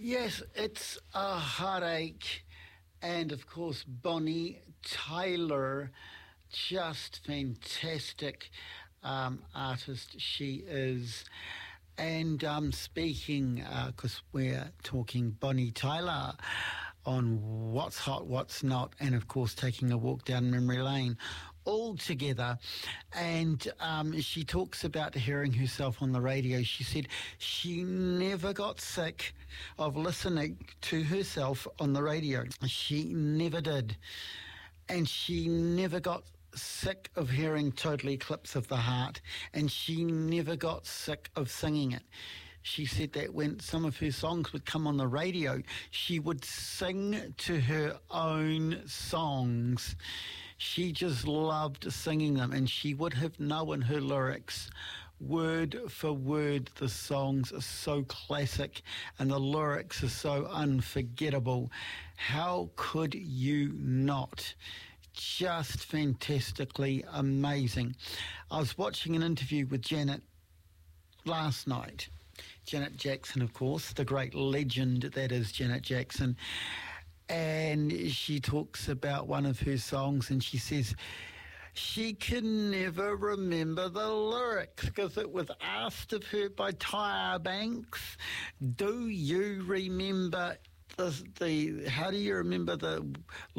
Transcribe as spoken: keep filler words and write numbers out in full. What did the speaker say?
Yes, it's a heartache. And of course, Bonnie Tyler, just fantastic um, artist she is. And um, speaking, because uh, we're talking Bonnie Tyler on what's hot, what's not, and of course taking a walk down memory lane all together. And um, she talks about hearing herself on the radio. She said she never got sick of listening to herself on the radio. She never did. And she never got sick of hearing Total Eclipse of the Heart, and she never got sick of singing it. She said that when some of her songs would come on the radio, she would sing to her own songs. She just loved singing them, and she would have known her lyrics word for word. The songs are so classic and the lyrics are so unforgettable. How could you not? Just fantastically amazing. I was watching an interview with Janet last night. Janet Jackson, of course, the great legend that is Janet Jackson. And she talks about one of her songs, and she says she can never remember the lyrics because it was asked of her by Tyra Banks, do you remember the, the how do you remember the